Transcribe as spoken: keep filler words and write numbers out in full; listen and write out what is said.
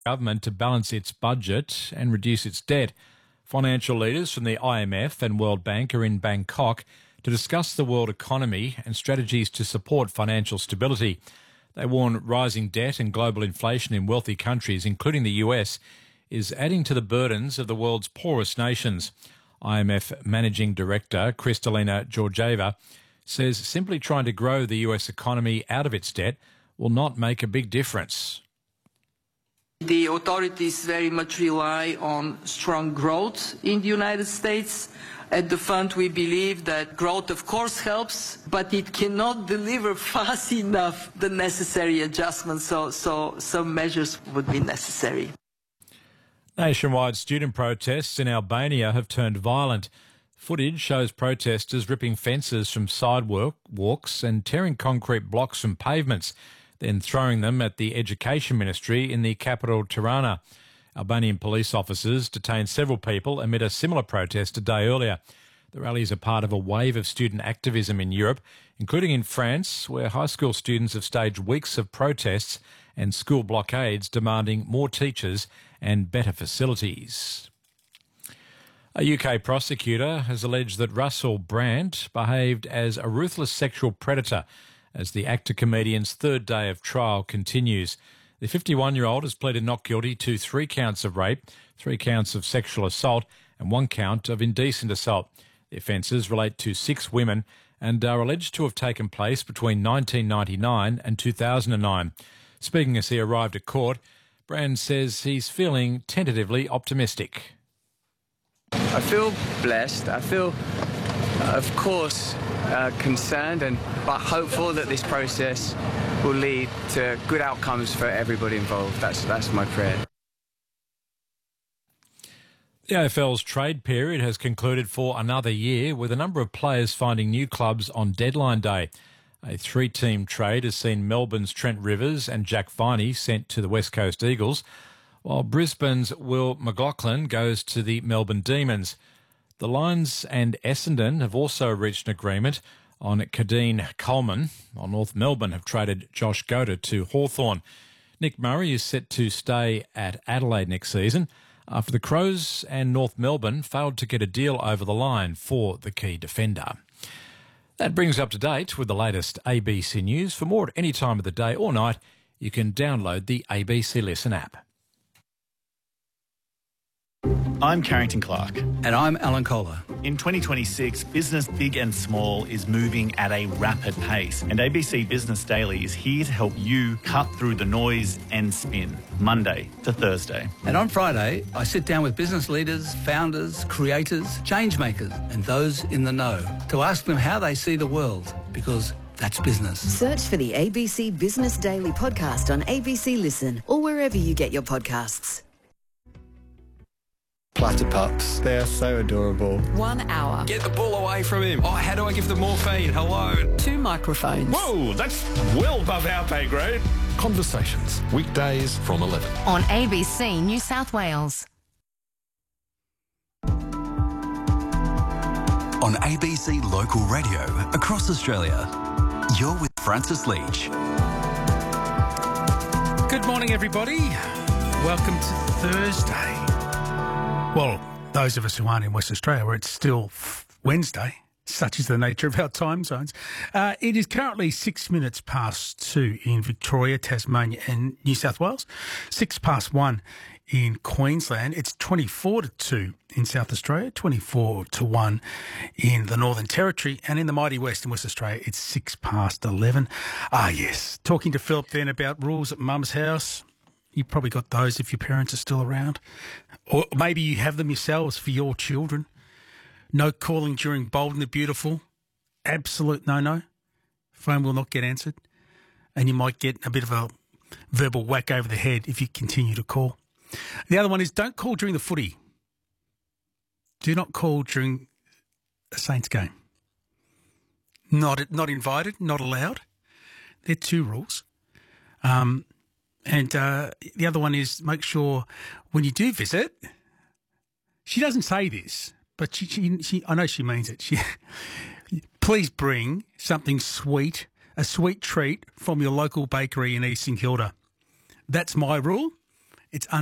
government to balance its budget and reduce its debt. Financial leaders from the I M F and World Bank are in Bangkok to discuss the world economy and strategies to support financial stability. They warn rising debt and global inflation in wealthy countries, including the U S, is adding to the burdens of the world's poorest nations. I M F Managing Director Kristalina Georgieva says simply trying to grow the U S economy out of its debt will not make a big difference. The authorities very much rely on strong growth in the United States. At the fund, we believe that growth, of course, helps, but it cannot deliver fast enough the necessary adjustments, so, so some measures would be necessary. Nationwide student protests in Albania have turned violent. Footage shows protesters ripping fences from sidewalk walks and tearing concrete blocks from pavements, then throwing them at the Education Ministry in the capital Tirana. Albanian police officers detained several people amid a similar protest a day earlier. The rallies are part of a wave of student activism in Europe, including in France, where high school students have staged weeks of protests and school blockades demanding more teachers and better facilities. A U K prosecutor has alleged that Russell Brand behaved as a ruthless sexual predator as the actor-comedian's third day of trial continues. The fifty-one-year-old has pleaded not guilty to three counts of rape, three counts of sexual assault and one count of indecent assault. The offences relate to six women and are alleged to have taken place between nineteen ninety-nine and two thousand nine. Speaking as he arrived at court, Brand says he's feeling tentatively optimistic. I feel blessed. I feel, of course, uh, concerned and but hopeful that this process will lead to good outcomes for everybody involved. That's that's my prayer. The A F L's trade period has concluded for another year, with a number of players finding new clubs on deadline day. A three-team trade has seen Melbourne's Trent Rivers and Jack Viney sent to the West Coast Eagles, while Brisbane's Will McLaughlin goes to the Melbourne Demons. The Lions and Essendon have also reached an agreement on Kadeen Coleman, while North Melbourne have traded Josh Goater to Hawthorn. Nick Murray is set to stay at Adelaide next season after the Crows and North Melbourne failed to get a deal over the line for the key defender. That brings up to date with the latest A B C News. For more at any time of the day or night, you can download the A B C Listen app. I'm Carrington Clark. And I'm Alan Kohler. In twenty twenty-six, business big and small is moving at a rapid pace, and A B C Business Daily is here to help you cut through the noise and spin, Monday to Thursday. And on Friday, I sit down with business leaders, founders, creators, change makers, and those in the know to ask them how they see the world, because that's business. Search for the A B C Business Daily podcast on A B C Listen or wherever you get your podcasts. Platypups, they are so adorable. One hour. Get the ball away from him. Oh, how do I give them morphine? Hello. Two microphones. Whoa, that's well above our pay grade. Conversations, weekdays from eleven. On A B C New South Wales. On A B C Local Radio across Australia, you're with Francis Leach. Good morning, everybody. Welcome to Thursday. Well, those of us who aren't in West Australia, where it's still Wednesday, such is the nature of our time zones. Uh, it is currently six minutes past two in Victoria, Tasmania and New South Wales, six past one in Queensland. It's twenty-four to two in South Australia, twenty-four to one in the Northern Territory, and in the mighty West in West Australia, it's six past eleven. Ah, yes. Talking to Philip then about rules at Mum's house. You probably got those if your parents are still around. Or maybe you have them yourselves for your children. No calling during Bold and the Beautiful. Absolute no-no. Phone will not get answered. And you might get a bit of a verbal whack over the head if you continue to call. The other one is don't call during the footy. Do not call during a Saints game. Not, not invited, not allowed. They're two rules. Um... And uh, the other one is make sure when you do visit, she doesn't say this, but she, she, she I know she means it. She, please bring something sweet, a sweet treat from your local bakery in East St Kilda. That's my rule. It's un-